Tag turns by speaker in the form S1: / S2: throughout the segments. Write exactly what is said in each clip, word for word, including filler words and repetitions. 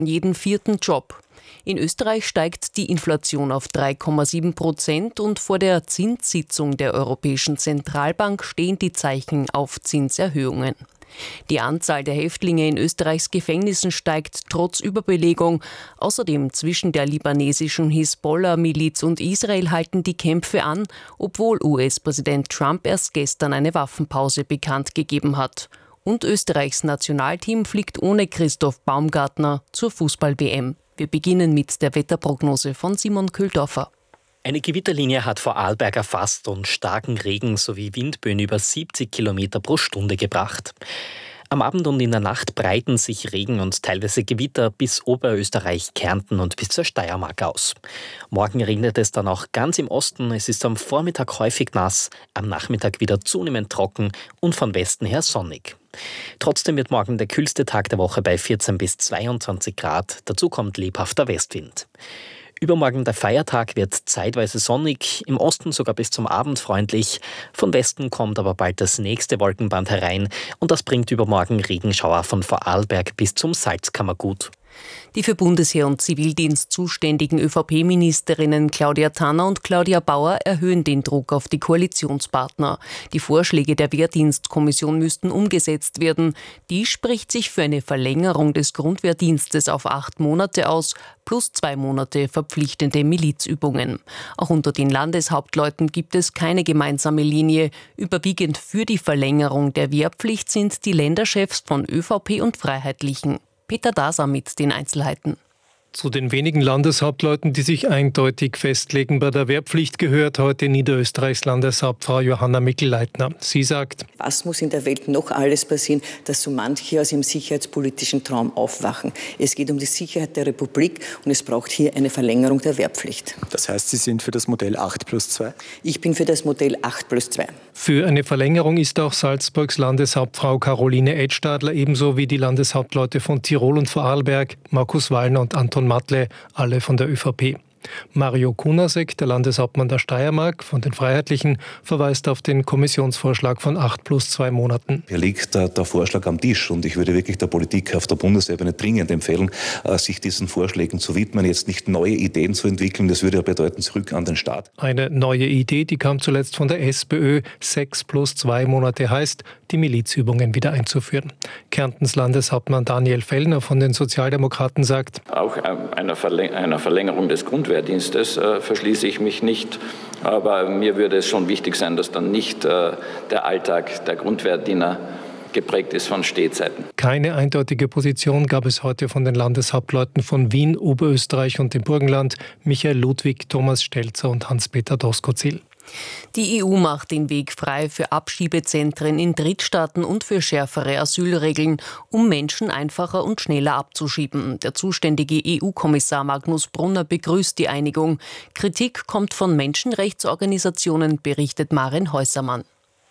S1: jeden vierten Job. In Österreich steigt die Inflation auf drei Komma sieben Prozent und vor der Zinssitzung der Europäischen Zentralbank stehen die Zeichen auf Zinserhöhungen. Die Anzahl der Häftlinge in Österreichs Gefängnissen steigt trotz Überbelegung. Außerdem zwischen der libanesischen Hisbollah-Miliz und Israel halten die Kämpfe an, obwohl U S-Präsident Trump erst gestern eine Waffenpause bekannt gegeben hat. Und Österreichs Nationalteam fliegt ohne Christoph Baumgartner zur Fußball-W M. Wir beginnen mit der Wetterprognose von Simon Kühldorfer.
S2: Eine Gewitterlinie hat Vorarlberg erfasst und starken Regen sowie Windböen über siebzig Kilometer pro Stunde gebracht. Am Abend und in der Nacht breiten sich Regen und teilweise Gewitter bis Oberösterreich, Kärnten und bis zur Steiermark aus. Morgen regnet es dann auch ganz im Osten. Es ist am Vormittag häufig nass, am Nachmittag wieder zunehmend trocken und von Westen her sonnig. Trotzdem wird morgen der kühlste Tag der Woche bei vierzehn bis zweiundzwanzig Grad. Dazu kommt lebhafter Westwind. Übermorgen der Feiertag wird zeitweise sonnig, im Osten sogar bis zum Abend freundlich. Von Westen kommt aber bald das nächste Wolkenband herein und das bringt übermorgen Regenschauer von Vorarlberg bis zum Salzkammergut.
S1: Die für Bundesheer und Zivildienst zuständigen ÖVP-Ministerinnen Claudia Tanner und Claudia Bauer erhöhen den Druck auf die Koalitionspartner. Die Vorschläge der Wehrdienstkommission müssten umgesetzt werden. Die spricht sich für eine Verlängerung des Grundwehrdienstes auf acht Monate aus, plus zwei Monate verpflichtende Milizübungen. Auch unter den Landeshauptleuten gibt es keine gemeinsame Linie. Überwiegend für die Verlängerung der Wehrpflicht sind die Länderchefs von ÖVP und Freiheitlichen. Peter Daser mit den Einzelheiten.
S3: Zu den wenigen Landeshauptleuten, die sich eindeutig festlegen bei der Wehrpflicht, gehört heute Niederösterreichs Landeshauptfrau Johanna Mikl-Leitner. Sie sagt:
S4: Was muss in der Welt noch alles passieren, dass so manche aus ihrem sicherheitspolitischen Traum aufwachen? Es geht um die Sicherheit der Republik und es braucht hier eine Verlängerung der Wehrpflicht.
S5: Das heißt, Sie sind für das Modell acht plus zwei?
S4: Ich bin für das Modell acht plus zwei.
S3: Für eine Verlängerung ist auch Salzburgs Landeshauptfrau Caroline Edstadler ebenso wie die Landeshauptleute von Tirol und Vorarlberg, Markus Wallner und Anton Matle, alle von der ÖVP. Mario Kunasek, der Landeshauptmann der Steiermark von den Freiheitlichen, verweist auf den Kommissionsvorschlag von acht plus zwei Monaten.
S6: Hier liegt der, der Vorschlag am Tisch und ich würde wirklich der Politik auf der Bundesebene dringend empfehlen, sich diesen Vorschlägen zu widmen, jetzt nicht neue Ideen zu entwickeln. Das würde ja bedeuten, zurück an den Staat.
S3: Eine neue Idee, die kam zuletzt von der SPÖ. sechs plus zwei Monate heißt, die Milizübungen wieder einzuführen. Kärntens Landeshauptmann Daniel Fellner von den Sozialdemokraten sagt:
S7: Auch einer Verlängerung des Grundwehrdienstes äh, verschließe ich mich nicht. Aber mir würde es schon wichtig sein, dass dann nicht äh, der Alltag der Grundwehrdiener geprägt ist von Stehzeiten.
S3: Keine eindeutige Position gab es heute von den Landeshauptleuten von Wien, Oberösterreich und dem Burgenland, Michael Ludwig, Thomas Stelzer und Hans-Peter Doskozil.
S1: Die E U macht den Weg frei für Abschiebezentren in Drittstaaten und für schärfere Asylregeln, um Menschen einfacher und schneller abzuschieben. Der zuständige E U-Kommissar Magnus Brunner begrüßt die Einigung. Kritik kommt von Menschenrechtsorganisationen, berichtet Maren Häusermann.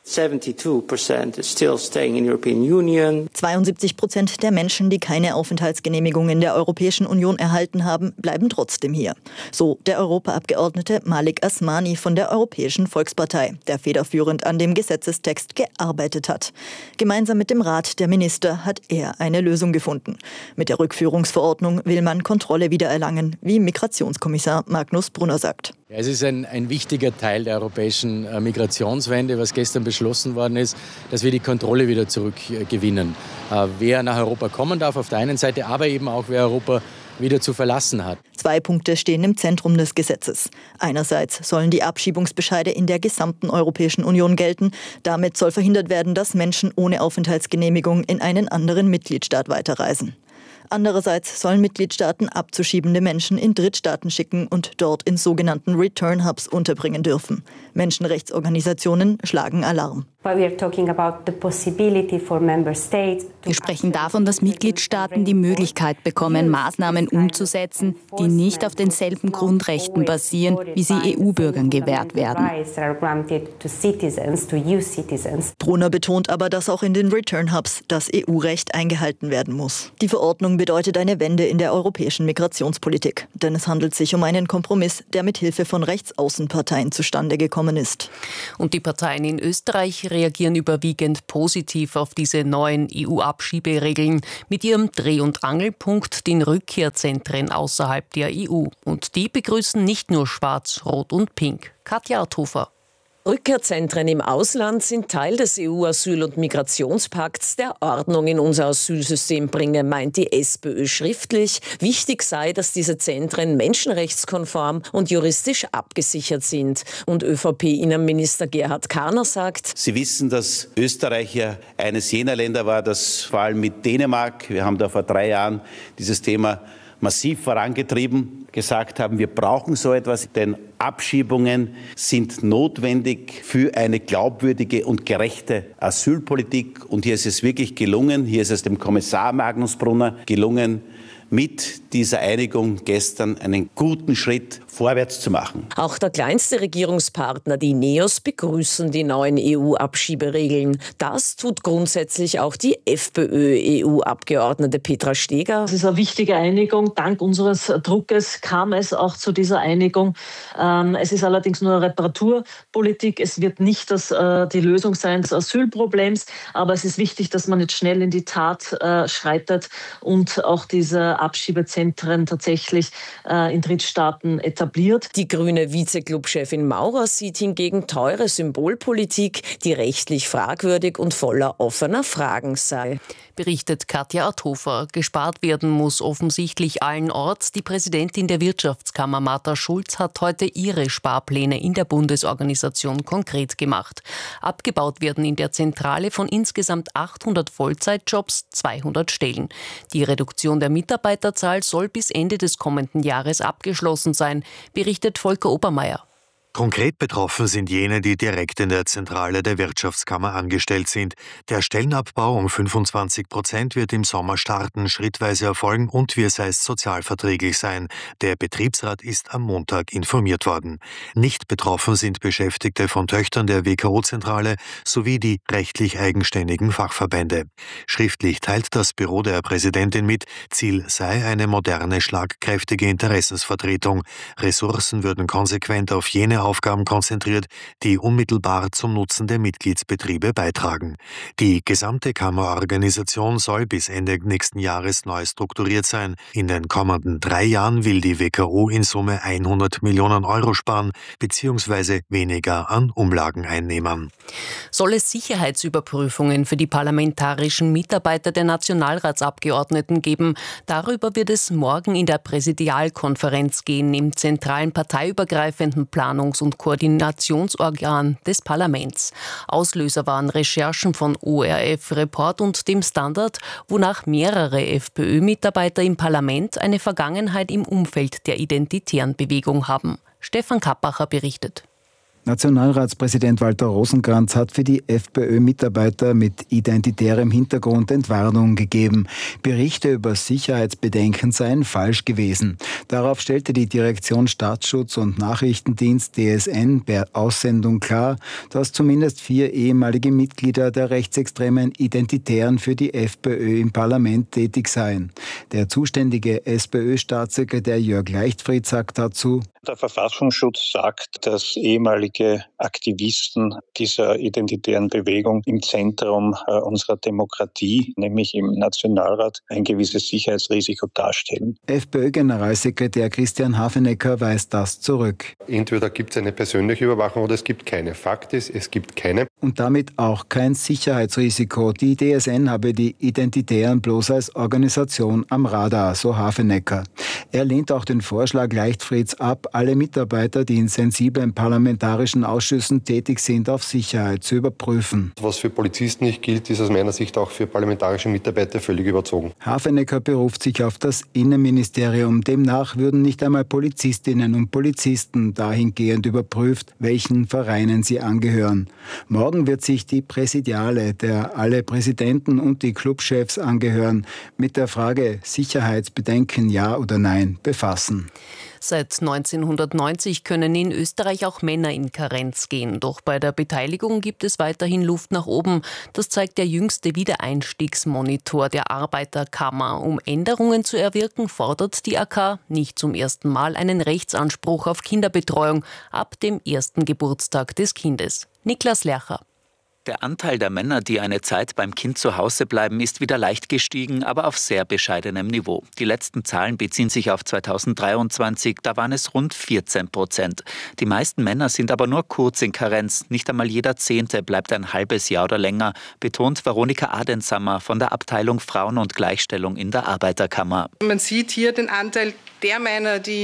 S8: zweiundsiebzig Prozent der Menschen, die keine Aufenthaltsgenehmigung in der Europäischen Union erhalten haben, bleiben trotzdem hier. So der Europaabgeordnete Malik Asmani von der Europäischen Volkspartei, der federführend an dem Gesetzestext gearbeitet hat. Gemeinsam mit dem Rat der Minister hat er eine Lösung gefunden. Mit der Rückführungsverordnung will man Kontrolle wiedererlangen, wie Migrationskommissar Magnus Brunner sagt.
S9: Ja, es ist ein, ein wichtiger Teil der europäischen äh, Migrationswende, was gestern beschlossen worden ist, dass wir die Kontrolle wieder zurückgewinnen. Äh, wer nach Europa kommen darf auf der einen Seite, aber eben auch wer Europa wieder zu verlassen hat.
S8: Zwei Punkte stehen im Zentrum des Gesetzes. Einerseits sollen die Abschiebungsbescheide in der gesamten Europäischen Union gelten. Damit soll verhindert werden, dass Menschen ohne Aufenthaltsgenehmigung in einen anderen Mitgliedstaat weiterreisen. Andererseits sollen Mitgliedstaaten abzuschiebende Menschen in Drittstaaten schicken und dort in sogenannten Return Hubs unterbringen dürfen. Menschenrechtsorganisationen schlagen Alarm.
S10: Wir sprechen davon, dass Mitgliedstaaten die Möglichkeit bekommen, Maßnahmen umzusetzen, die nicht auf denselben Grundrechten basieren, wie sie E U-Bürgern gewährt werden.
S8: Brunner betont aber, dass auch in den Return Hubs das E U-Recht eingehalten werden muss. Die Verordnung bedeutet eine Wende in der europäischen Migrationspolitik. Denn es handelt sich um einen Kompromiss, der mit Hilfe von Rechtsaußenparteien zustande gekommen ist.
S1: Und die Parteien in Österreich Österreich reagieren überwiegend positiv auf diese neuen E U-Abschieberegeln mit ihrem Dreh- und Angelpunkt den Rückkehrzentren außerhalb der E U. Und die begrüßen nicht nur Schwarz, Rot und Pink. Katja Arthofer.
S11: Rückkehrzentren im Ausland sind Teil des E U-Asyl- und Migrationspakts, der Ordnung in unser Asylsystem bringe, meint die SPÖ schriftlich. Wichtig sei, dass diese Zentren menschenrechtskonform und juristisch abgesichert sind. Und ÖVP-Innenminister Gerhard Karner sagt:
S12: Sie wissen, dass Österreich ja eines jener Länder war, das vor allem mit Dänemark, wir haben da vor drei Jahren dieses Thema massiv vorangetrieben, gesagt haben, wir brauchen so etwas, denn Abschiebungen sind notwendig für eine glaubwürdige und gerechte Asylpolitik. Und hier ist es wirklich gelungen, hier ist es dem Kommissar Magnus Brunner gelungen, mit dieser Einigung gestern einen guten Schritt vorwärts zu machen.
S11: Auch der kleinste Regierungspartner, die NEOS, begrüßen die neuen E U-Abschieberegeln. Das tut grundsätzlich auch die FPÖ-E U-Abgeordnete Petra Steger.
S13: Das ist eine wichtige Einigung. Dank unseres Druckes kam es auch zu dieser Einigung. Ähm, es ist allerdings nur eine Reparaturpolitik. Es wird nicht das, äh, die Lösung sein des Asylproblems. Aber es ist wichtig, dass man jetzt schnell in die Tat äh, schreitet und auch diese Abschiebezentren tatsächlich äh, in Drittstaaten etabliert.
S11: Die grüne Vize-Club-Chefin Maurer sieht hingegen teure Symbolpolitik, die rechtlich fragwürdig und voller offener Fragen sei.
S1: Berichtet Katja Arthofer. Gespart werden muss offensichtlich allenorts. Die Präsidentin der Wirtschaftskammer Martha Schulz hat heute ihre Sparpläne in der Bundesorganisation konkret gemacht. Abgebaut werden in der Zentrale von insgesamt achthundert Vollzeitjobs zweihundert Stellen. Die Reduktion der Mitarbeiterzahl soll bis Ende des kommenden Jahres abgeschlossen sein, berichtet Volker Obermeier.
S14: Konkret betroffen sind jene, die direkt in der Zentrale der Wirtschaftskammer angestellt sind. Der Stellenabbau um fünfundzwanzig Prozent wird im Sommer starten, schrittweise erfolgen und wie es heißt, sozialverträglich sein. Der Betriebsrat ist am Montag informiert worden. Nicht betroffen sind Beschäftigte von Töchtern der W K O-Zentrale sowie die rechtlich eigenständigen Fachverbände. Schriftlich teilt das Büro der Präsidentin mit, Ziel sei eine moderne, schlagkräftige Interessensvertretung. Ressourcen würden konsequent auf jene Aufgaben konzentriert, die unmittelbar zum Nutzen der Mitgliedsbetriebe beitragen. Die gesamte Kammerorganisation soll bis Ende nächsten Jahres neu strukturiert sein. In den kommenden drei Jahren will die W K O in Summe hundert Millionen Euro sparen bzw. weniger an Umlagen einnehmen.
S1: Soll es Sicherheitsüberprüfungen für die parlamentarischen Mitarbeiter der Nationalratsabgeordneten geben? Darüber wird es morgen in der Präsidialkonferenz gehen, im zentralen parteiübergreifenden Planungs- und Koordinationsorgan des Parlaments. Auslöser waren Recherchen von O R F Report und dem Standard, wonach mehrere FPÖ-Mitarbeiter im Parlament eine Vergangenheit im Umfeld der identitären Bewegung haben. Stefan Kappacher berichtet.
S15: Nationalratspräsident Walter Rosenkranz hat für die FPÖ-Mitarbeiter mit identitärem Hintergrund Entwarnung gegeben. Berichte über Sicherheitsbedenken seien falsch gewesen. Darauf stellte die Direktion Staatsschutz und Nachrichtendienst D S N per Aussendung klar, dass zumindest vier ehemalige Mitglieder der rechtsextremen Identitären für die FPÖ im Parlament tätig seien. Der zuständige SPÖ-Staatssekretär Jörg Leichtfried sagt dazu:
S16: Der Verfassungsschutz sagt, dass ehemalige Aktivisten dieser identitären Bewegung im Zentrum äh, unserer Demokratie, nämlich im Nationalrat, ein gewisses Sicherheitsrisiko darstellen.
S15: FPÖ-Generalsekretär Christian Hafenecker weist das zurück.
S17: Entweder gibt es eine persönliche Überwachung oder es gibt keine. Fakt ist, es gibt keine.
S15: Und damit auch kein Sicherheitsrisiko. Die D S N habe die Identitären bloß als Organisation am Radar, so Hafenecker. Er lehnt auch den Vorschlag Leichtfrieds ab, alle Mitarbeiter, die in sensiblen parlamentarischen Ausschüssen tätig sind, auf Sicherheit zu überprüfen.
S17: Was für Polizisten nicht gilt, ist aus meiner Sicht auch für parlamentarische Mitarbeiter völlig überzogen.
S15: Hafenecker beruft sich auf das Innenministerium. Demnach würden nicht einmal Polizistinnen und Polizisten dahingehend überprüft, welchen Vereinen sie angehören. Morgen wird sich die Präsidiale, der alle Präsidenten und die Clubchefs angehören, mit der Frage Sicherheitsbedenken ja oder nein befassen.
S1: Seit neunzehnhundertneunzig können in Österreich auch Männer in Karenz gehen. Doch bei der Beteiligung gibt es weiterhin Luft nach oben. Das zeigt der jüngste Wiedereinstiegsmonitor der Arbeiterkammer. Um Änderungen zu erwirken, fordert die A K nicht zum ersten Mal einen Rechtsanspruch auf Kinderbetreuung ab dem ersten Geburtstag des Kindes. Niklas Lercher.
S18: Der Anteil der Männer, die eine Zeit beim Kind zu Hause bleiben, ist wieder leicht gestiegen, aber auf sehr bescheidenem Niveau. Die letzten Zahlen beziehen sich auf zweitausenddreiundzwanzig, da waren es rund vierzehn Prozent. Die meisten Männer sind aber nur kurz in Karenz. Nicht einmal jeder Zehnte bleibt ein halbes Jahr oder länger, betont Veronika Adensammer von der Abteilung Frauen und Gleichstellung in der Arbeiterkammer.
S19: Man sieht hier den Anteil der Männer, die